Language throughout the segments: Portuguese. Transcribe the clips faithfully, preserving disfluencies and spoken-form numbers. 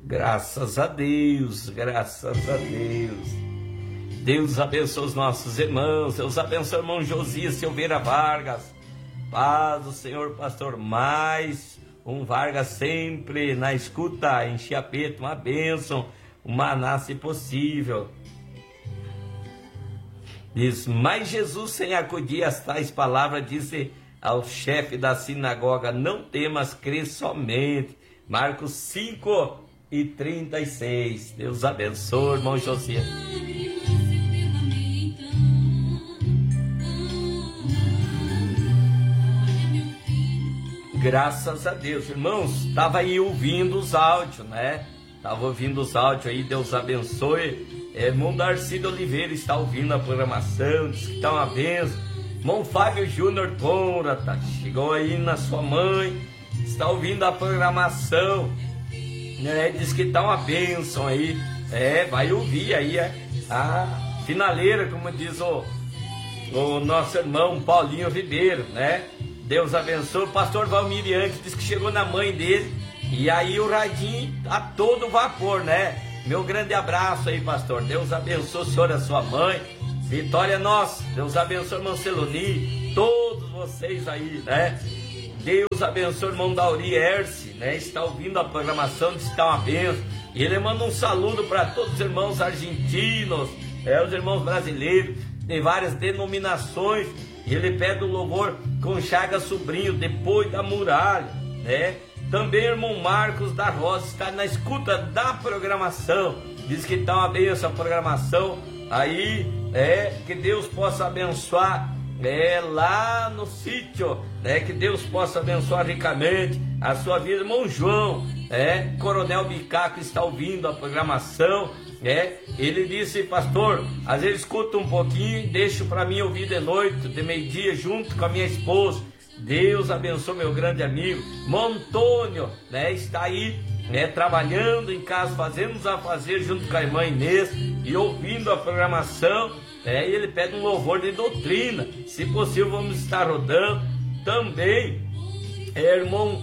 Graças a Deus, graças a Deus. Deus abençoe os nossos irmãos. Deus abençoe o irmão Josias Silveira Vargas. Paz do Senhor, pastor. Mais um Vargas sempre na escuta, em Chiapeto. Uma bênção, uma maná se possível. Diz, mas Jesus, sem acudir às tais palavras, disse ao chefe da sinagoga: não temas, crê somente. Marcos cinco e trinta e seis. Deus abençoe, irmão Josias. Graças a Deus, irmãos, estava aí ouvindo os áudios, né? Estava ouvindo os áudios aí, Deus abençoe. É, irmão Darcy Oliveira está ouvindo a programação, diz que está uma benção. Irmão Fábio Júnior Conra, tá, chegou aí na sua mãe, está ouvindo a programação, né? Diz que está uma benção aí. É, vai ouvir aí a, a finaleira, como diz o, o nosso irmão Paulinho Ribeiro, né? Deus abençoe. O pastor Valmir Yankee diz que chegou na mãe dele e aí o radinho a todo vapor, né? Meu grande abraço aí, pastor. Deus abençoe o senhor e a sua mãe. Vitória nossa. Deus abençoe o irmão Celoni, todos vocês aí, né? Deus abençoe o irmão Dauri Erce, né? Está ouvindo a programação, diz que está uma benção. E ele manda um saludo para todos os irmãos argentinos, é, os irmãos brasileiros, tem várias denominações. E ele pede o louvor com Chagas Sobrinho, depois da muralha, né? Também o irmão Marcos da Rosa está na escuta da programação. Diz que está uma benção a programação. Aí, é, que Deus possa abençoar, é, lá no sítio, né? Que Deus possa abençoar ricamente a sua vida. Irmão João, é, Coronel Bicaco está ouvindo a programação. É, ele disse, pastor, às vezes escuto um pouquinho, deixo para mim ouvir de noite, de meio-dia, junto com a minha esposa. Deus abençoe meu grande amigo. Irmão Antônio, né, está aí, né, trabalhando em casa, fazendo os afazeres junto com a irmã Inês e ouvindo a programação. É, e ele pede um louvor de doutrina. Se possível, vamos estar rodando. Também, é, irmão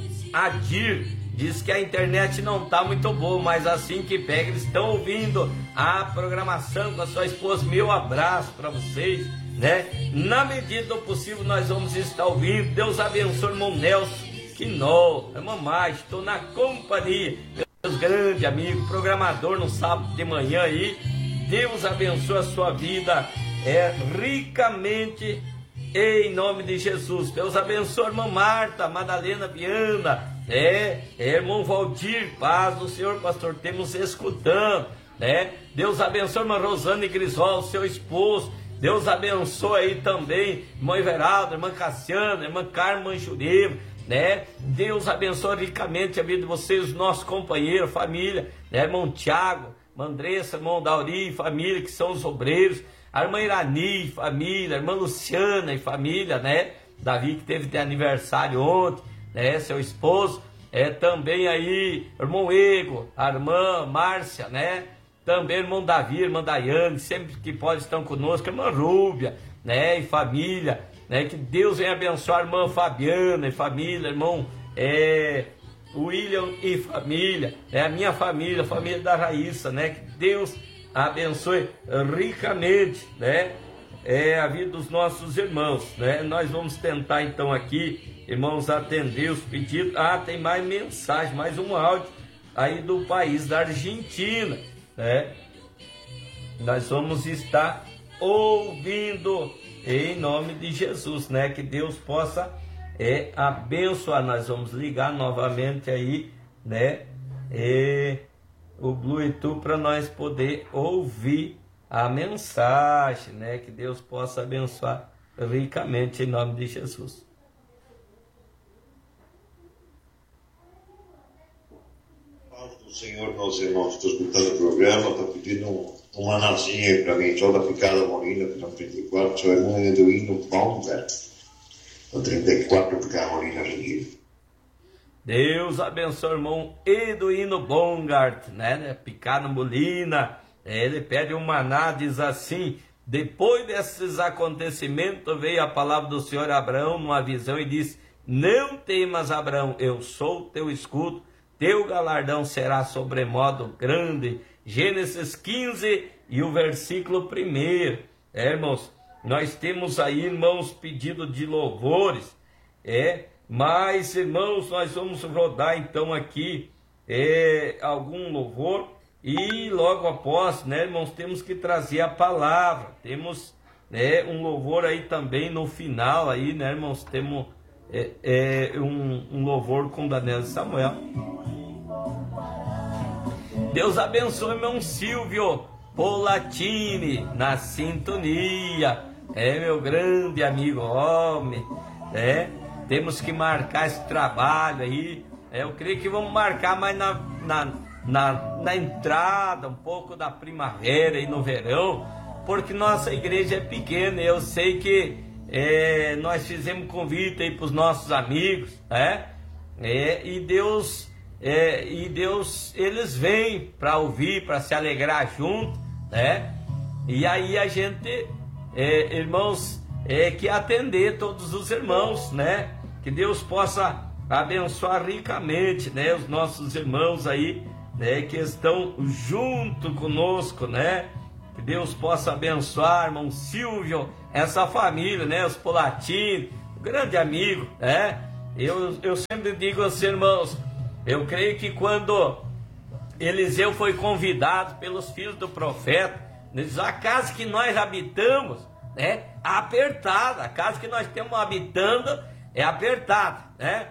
Adir, diz que a internet não está muito boa, mas assim que pega, eles estão ouvindo a programação com a sua esposa. Meu abraço para vocês, né? Na medida do possível, nós vamos estar ouvindo. Deus abençoe o irmão Nelson Quinol, irmã Mais, estou na companhia, meus grandes amigos, programador no sábado de manhã aí. Deus abençoe a sua vida, é, ricamente, em nome de Jesus. Deus abençoe a irmã Marta, Madalena Viana, é, é, irmão Valdir, paz do Senhor, pastor, temos escutando, né? Deus abençoe a irmã Rosane Grisol, seu esposo. Deus abençoe aí também, irmã Everaldo, irmã Cassiana, irmã Carmen Jurema, né? Deus abençoe ricamente a vida de vocês, nossos companheiros, família, né? Irmão Tiago, irmã Andressa, irmão Dauri, família, que são os obreiros, a irmã Irani, família, a irmã Luciana e família, né? Davi, que teve de aniversário ontem, né? Seu esposo, é também aí, irmão Ego, a irmã Márcia, né? Também irmão Davi, irmã Daiane, sempre que pode estão conosco, irmã Rúbia, né? E família, né? Que Deus venha abençoar a irmã Fabiana e família, irmão é, William e família, é a minha família, a família da Raíssa, né? Que Deus abençoe ricamente, né? É a vida dos nossos irmãos, né? Nós vamos tentar então aqui, irmãos, atender os pedidos. Ah, tem mais mensagem, mais um áudio aí do país da Argentina, né? Nós vamos estar ouvindo em nome de Jesus, né? Que Deus possa é, abençoar. Nós vamos ligar novamente aí, né? E o Bluetooth para nós poder ouvir a mensagem, né? Que Deus possa abençoar ricamente em nome de Jesus. O Senhor, meus irmãos, estou escutando o programa, está pedindo um, um manazinho aí para mim, só da Picada Molina, que são trinta e quatro, seu irmão Eduino Baumgart, o trinta e quatro, Picada Molina, Rio. Deus abençoe o irmão Eduino Baumgart, né? Picada Molina, ele pede um maná, diz assim: depois desses acontecimentos veio a palavra do Senhor a Abraão numa visão e disse: não temas, Abraão, eu sou o teu escudo, teu galardão será sobremodo grande. Gênesis quinze e o versículo primeiro. É, irmãos, nós temos aí, irmãos, pedido de louvores, é, mas, irmãos, nós vamos rodar então aqui é, algum louvor, e logo após, né, irmãos, temos que trazer a palavra. Temos, né, um louvor aí também no final aí, né, irmãos, temos é, é, um, um louvor com Daniel e Samuel. Deus abençoe, irmão Silvio Polatini na sintonia. É, meu grande amigo, homem, é, temos que marcar esse trabalho aí. É, eu creio que vamos marcar mais na, na, na, na entrada, um pouco da primavera e no verão, porque nossa igreja é pequena. Eu sei que é, nós fizemos convite aí para os nossos amigos, é, é, e Deus, é, e Deus, eles vêm para ouvir, para se alegrar junto, né? E aí a gente, é, irmãos, é que atender todos os irmãos, né? Que Deus possa abençoar ricamente, né, os nossos irmãos aí, né, que estão junto conosco, né? Que Deus possa abençoar, irmão Silvio, essa família, né, os Polatini, um grande amigo, né? Eu, eu sempre digo aos irmãos, eu creio que quando Eliseu foi convidado pelos filhos do profeta, diz, a casa que nós habitamos, né, apertada, a casa que nós estamos habitando é apertada, né?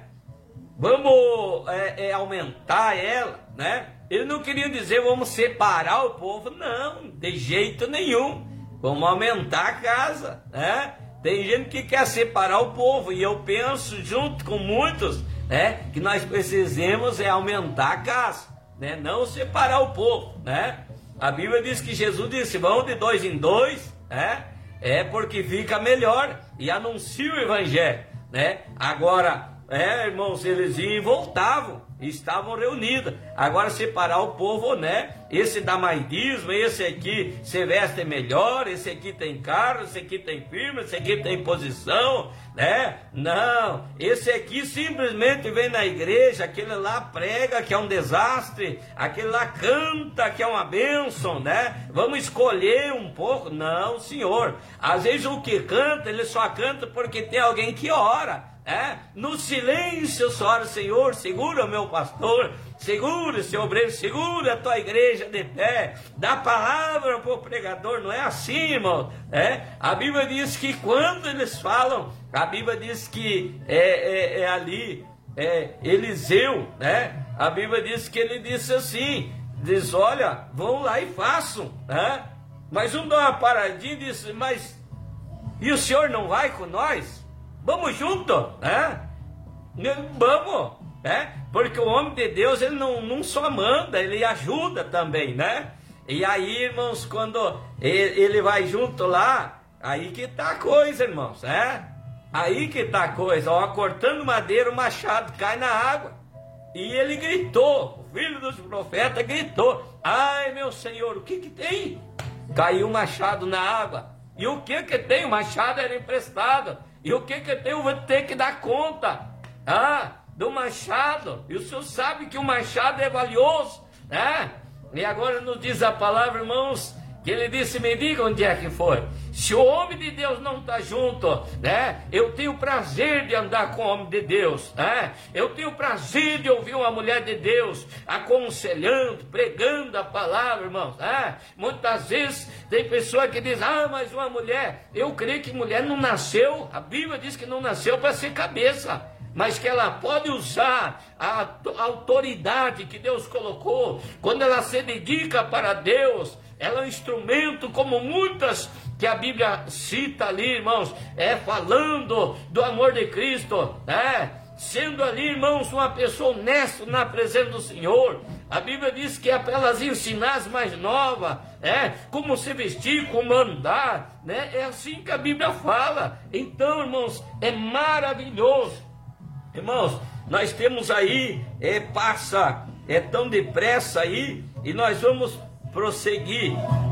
Vamos é, é, aumentar ela, né? Ele não queria dizer vamos separar o povo, não, de jeito nenhum. Vamos aumentar a casa, né? Tem gente que quer separar o povo, e eu penso junto com muitos, né, que nós precisamos é aumentar a casa, né? Não separar o povo, né? A Bíblia diz que Jesus disse, vão de dois em dois, né? É porque fica melhor, e anuncia o evangelho, né? Agora, é, irmãos, eles iam e voltavam, estavam reunidos. Agora separar o povo, né? Esse dá mais dízimo, esse aqui se veste melhor, esse aqui tem carro, esse aqui tem firma, esse aqui tem posição, né? Não, esse aqui simplesmente vem na igreja, aquele lá prega que é um desastre, aquele lá canta que é uma bênção, né? Vamos escolher um pouco? Não, senhor. Às vezes o que canta, ele só canta porque tem alguém que ora. É, no silêncio só ora, Senhor, segura o meu pastor, segura esse obreiro, segura a tua igreja de pé, dá palavra para o pregador, não é assim, irmão? É, a Bíblia diz que quando eles falam, a Bíblia diz que é, é, é ali, é, Eliseu, né? A Bíblia diz que ele disse assim, diz, olha, vão lá e façam, né? Mas um dá uma paradinha e disse, mas e o senhor não vai com nós? Vamos junto, né? Vamos, né? Porque o homem de Deus, ele não, não só manda, ele ajuda também, né? E aí, irmãos, quando ele, ele vai junto lá, aí que tá a coisa, irmãos, né? Aí que tá a coisa, ó, cortando madeira, o machado cai na água. E ele gritou, o filho dos profetas gritou, ai meu Senhor, o que que tem? Caiu o machado na água. E o que que tem? O machado era emprestado. E o que que tem? Eu vou ter que dar conta, ah, do machado. E o senhor sabe que o machado é valioso, né? E agora nos diz a palavra, irmãos, que ele disse, me diga onde é que foi. Se o homem de Deus não está junto, né? Eu tenho prazer de andar com o homem de Deus, né? Eu tenho prazer de ouvir uma mulher de Deus aconselhando, pregando a palavra, irmãos, né? Muitas vezes tem pessoa que diz, ah, mas uma mulher, eu creio que mulher não nasceu, a Bíblia diz que não nasceu para ser cabeça, mas que ela pode usar a autoridade que Deus colocou, quando ela se dedica para Deus. Ela é um instrumento, como muitas que a Bíblia cita ali, irmãos, é falando do amor de Cristo, né? Sendo ali, irmãos, uma pessoa honesta na presença do Senhor. A Bíblia diz que é para elas ensinar as mais novas, né? Como se vestir, como andar, né? É assim que a Bíblia fala. Então, irmãos, é maravilhoso. Irmãos, nós temos aí, é, passa, é tão depressa aí, e nós vamos prosseguir